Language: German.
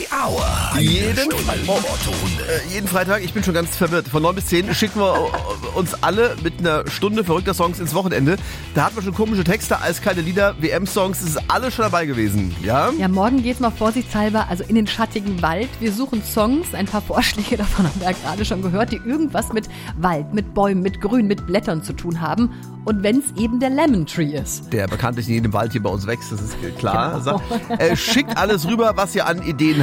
Happy Hour. Jeden Freitag, ich bin schon ganz verwirrt. Von 9 bis 10 schicken wir uns alle mit einer Stunde verrückter Songs ins Wochenende. Da hatten wir schon komische Texte, eiskalte Lieder, WM-Songs, das ist alles schon dabei gewesen. Ja? Ja, morgen geht's mal vorsichtshalber, also in den schattigen Wald. Wir suchen Songs, ein paar Vorschläge davon haben wir ja gerade schon gehört, die irgendwas mit Wald, mit Bäumen, mit Grün, mit Blättern zu tun haben. Und wenn es eben der Lemon Tree ist. Der bekanntlich in jedem Wald hier bei uns wächst, das ist klar. Genau. Schickt alles rüber, was ihr an Ideen